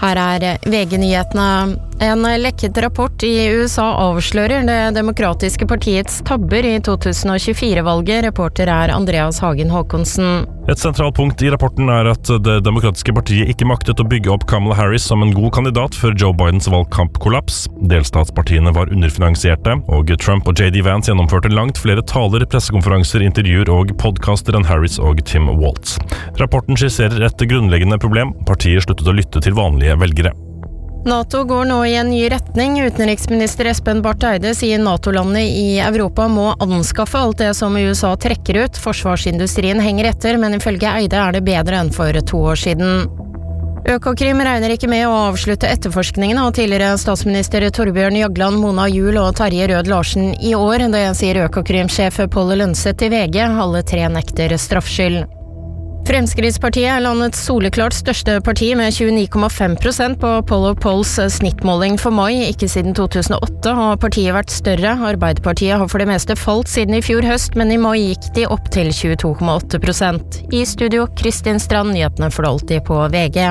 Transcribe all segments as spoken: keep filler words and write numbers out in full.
Her er V G-nyhetene. En lekket rapport i U S A avslører det demokratiske partiets tabber i to tusen og tjuefire-valget. Reporter er Andreas Hagen Håkonsen. Et sentralt punkt i rapporten er at det demokratiske partiet ikke maktet å bygge opp Kamala Harris som en god kandidat før Joe Bidens valgkampkollaps. Delstatspartiene var underfinansierte, og Trump og J D Vance gjennomførte langt flere taler, pressekonferanser, intervjuer og podcaster enn Harris og Tim Walz. Rapporten skisserer et grunnleggende problem. Partiet sluttet å lytte til vanlige velgere. NATO går nå i en ny retning. Utenriksminister Espen Barth Eide sier NATO-landene i Europa må anskaffe alt det som U S A trekker ut. Forsvarsindustrien henger etter, men ifølge Eide er det bedre enn for to år siden. Økokrim regner ikke med å avslutte etterforskningen av tidligere statsminister Torbjørn Jagland, Mona Juel og Terje Rød Larsen i år. Det sier Økokrim-sjef Paul Lønseth i V G. Alle tre nekter straffskyld. Fremskrittspartiet er landets soleklart største parti med tjueni komma fem prosent på Poll of Polls snittmåling for mai. Ikke siden to tusen og åtte har partiet vært større. Arbeiderpartiet har for det meste falt siden i fjor høst, men i mai gikk de opp til tjueto komma åtte prosent. I studio, Kristin Strand, nyhetene for alltid på V G.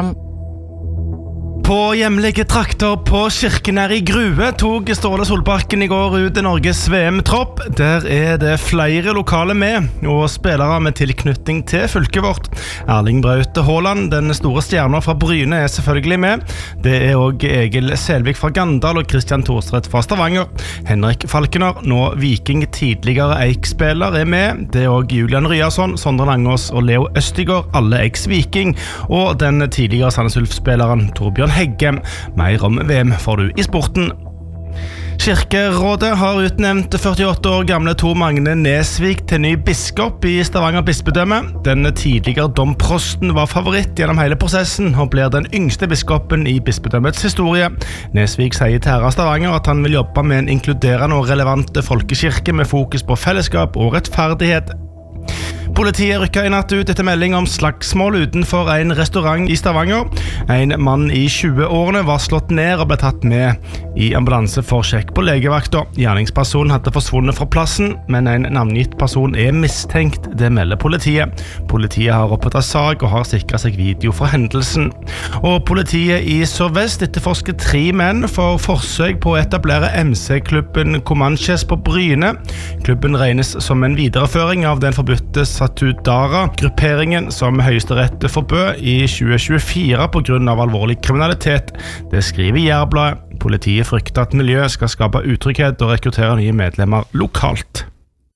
På hjemlige trakter på Kirkenær i Grue tog Ståle Solbakken i går ut i Norges V M-tropp. Der er det flere lokale med, og spillere med tilknytning til fylket vårt. Erling Braut Haaland, den store stjerna fra Bryne, er selvfølgelig med. Det er også Egil Selvik fra Gandal og Christian Thorstvedt fra Stavanger. Henrik Falkener, nå Viking tidligere Eik-spiller, er med. Det er også Julian Ryerson, Sondre Langås og Leo Østigård, alle eks-Viking, og den tidligere Sandnes Ulf-spilleren Torbjørn Hegge. Mer om V M får du i sporten. Kirkerådet har utnevnt førtiåtte år gamle Tor Magne Nesvik til ny biskop i Stavanger bispedømme. Den tidligere domprosten var favoritt gjennom hele prosessen og blir den yngste biskopen i bispedømmets historie. Nesvik sier til Herra Stavanger at han vil jobbe med en inkluderende og relevant folkekirke med fokus på fellesskap og rettferdighet. Politiet rykket i natt ut etter melding om slagsmål utenfor en restaurant i Stavanger. En mann i tjue-årene var slått ned og ble tatt med i ambulanse for sjekk på legevakta. Gjerningspersonen hadde forsvunnet fra plassen, men en navngitt person er mistenkt, det melder politiet. Politiet har opprettet sak og har sikret seg video fra hendelsen. Og politiet i Sør-Vest etterforsker tre menn for forsøk på å etablere M C-klubben Comanches på Bryne. Klubben regnes som en videreføring av den forbudte Satudara-grupperingen som Høyesterett forbød i tjue tjuefire på grunn av alvorlig kriminalitet. Det skriver Jærbladet. Politiet frykter at miljøet skal skape utrygghet og rekruttere nye medlemmer lokalt.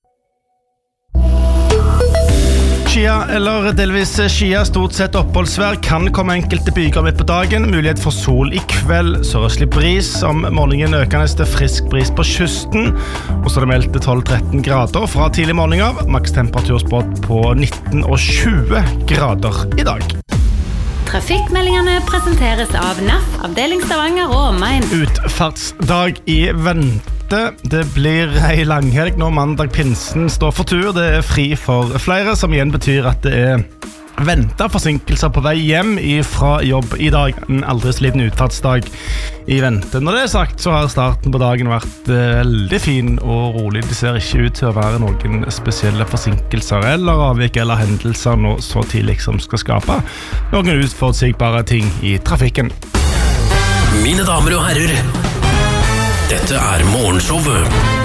Skia eller delvis skia, stort sett oppholdsvær, kan komme enkelte byger midt på dagen. Mulighet for sol i kveld, sørøstlig bris, om morgenen økende til frisk bris på kysten. Og så er det meldt tolv til tretten grader fra tidlig morgen av. Maks temperaturspådd på nitten og tjue grader i dag. Trafikkmeldingene presenteres av N A F, avdeling Stavanger og omegn. Utfartsdag i vente. Det blir ei langhelg når mandag pinsen står for tur. Det er fri for flere, som igjen betyr at det er ventet forsinkelser på vei hjem fra jobb i dag. En aldri så liten utfartsdag i vente. Når det er sagt, så har starten på dagen vært veldig fin og rolig. Det ser ikke ut til å være noen spesielle forsinkelser eller avvik eller hendelser nå så tidlig som skal skape noen utforutsigbare ting i trafikken. Mine damer og herrer, dette er Morgenshowet